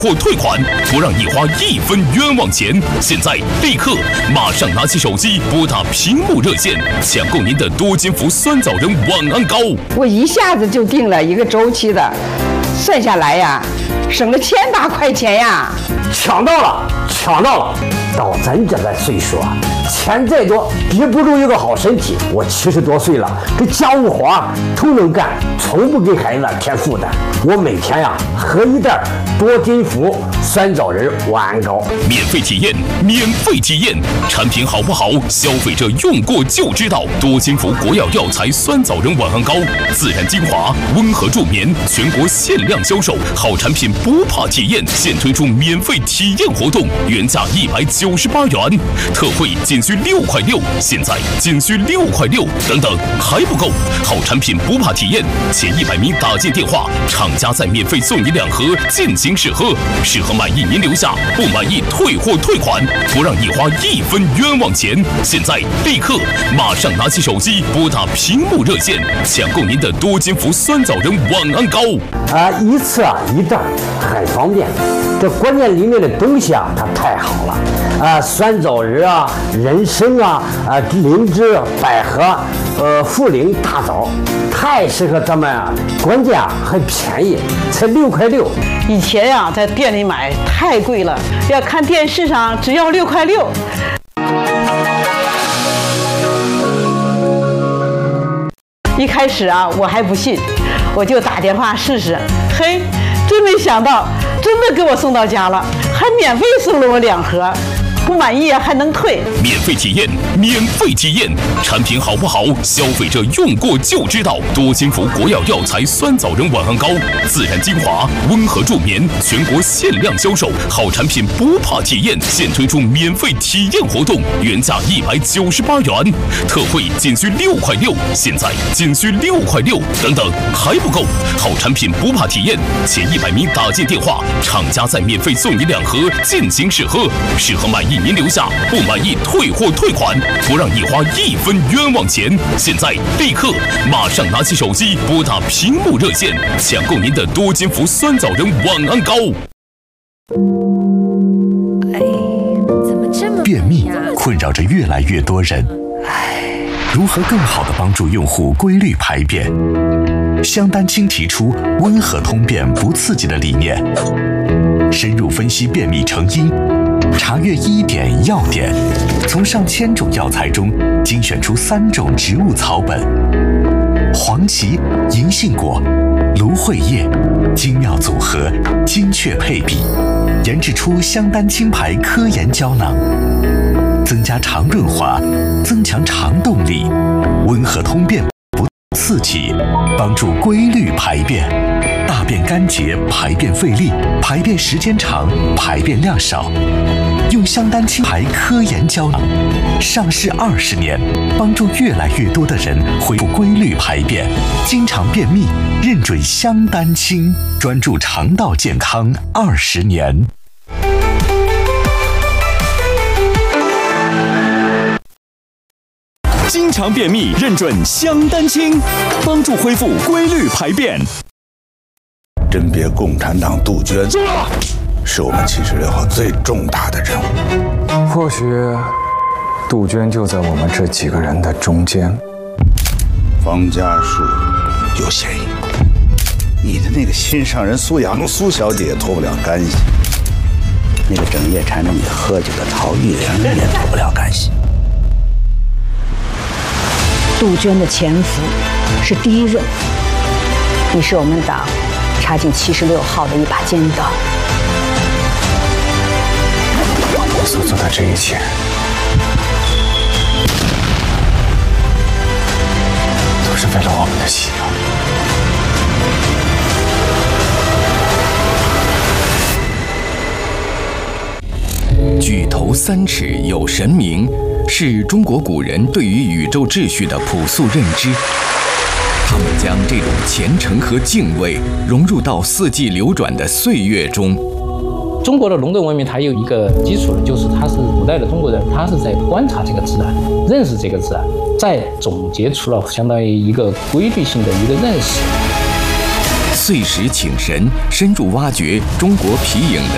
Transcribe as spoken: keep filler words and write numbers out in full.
或退款，不让你花一分冤枉钱。现在立刻马上拿起手机拨打屏幕热线，抢购您的多金福酸枣仁晚安膏。 我一下子就定了一个周期的，算下来呀，省了千把块钱呀！ 抢到了，抢到了！到咱这个岁数啊，钱再多也不如有个好身体。我七十多岁了，这家务活啊都能干，从不给孩子添负担。我每天呀、啊、喝一袋多金福酸枣仁晚安膏， 免费体验，免费体验，产品好不好，消费者用过就知道。多金福国药药材酸枣仁晚安膏，自然精华，温和助眠，全国限量销售，好产品不怕体验，现推出免费体验活动，原价一百九十八元，特惠仅需六块六，现在仅需六块六，等等还不够，好产品不怕体验，前一百名打进电话，厂家再免费送你两盒进行试喝，试喝满意您留下，不满意退货退款，不让你花一分冤枉钱。现在立刻马上拿起手机拨打屏幕热线，抢购您的多金福酸枣仁晚安膏啊，一次啊一袋，很方便。这关键里面的东西啊，它太好了啊，酸枣仁啊、人参啊、啊灵芝、百合、呃茯苓、大枣，太适合咱们啊。关键啊还便宜，才六块六。 以前呀、啊，在店里买太贵了，要看电视上只要六块六。一开始啊，我还不信，我就打电话试试，嘿，真没想到，真的给我送到家了，还免费送了我两盒。不满意还能退， 免费体验，免费体验，产品好不好，消费者用过就知道。多金福国药药材酸枣仁晚安膏，自然精华，温和助眠，全国限量销售，好产品不怕体验，现推出免费体验活动，原价一百九十八元，特惠仅需六块六，现在仅需六块六，等等还不够，好产品不怕体验，前一百名打进电话，厂家再免费送你两盒进行试喝，试喝满意您留下，不满意退货退款，不让你花一分冤枉钱。现在立刻马上拿起手机拨打屏幕热线，抢购您的多金福酸枣仁晚安膏。 便秘困扰着越来越多人，如何更好地帮助用户规律排便？香丹青提出温和通便不刺激的理念，深入分析便秘成因，查阅医典药典，从上千种药材中精选出三种植物草本：黄芪、银杏果、芦荟叶，精妙组合，精确配比，研制出香丹青牌科研胶囊，增加肠润滑，增强肠动力，温和通便不刺激，帮助规律排便。大便干结，排便费力，排便时间长，排便量少。用香丹青牌科研胶囊，上市二十年，帮助越来越多的人恢复规律排便。经常便秘，认准香丹青，专注肠道健康二十年。 经常便秘，认准香丹青，帮助恢复规律排便。 甄别共产党杜鹃，是我们七十六号最重大的任务。 或许，杜鹃就在我们这几个人的中间。 方家树有嫌疑，你的那个心上人苏阳苏小姐也脱不了干系，那个整夜缠着你喝酒的陶玉玲也脱不了干系。 杜鹃的潜伏是第一任，你是我们党插进七十六号的一把尖刀。 我所做的这一切，都是为了我们的信仰。举头三尺有神明，是中国古人对于宇宙秩序的朴素认知。他们将这种虔诚和敬畏融入到四季流转的岁月中。 中国的农耕文明它有一个基础的，就是它是古代的中国人，他是在观察这个自然，认识这个自然，再总结出了相当于一个规律性的一个认识。 岁时请神，深入挖掘中国皮影的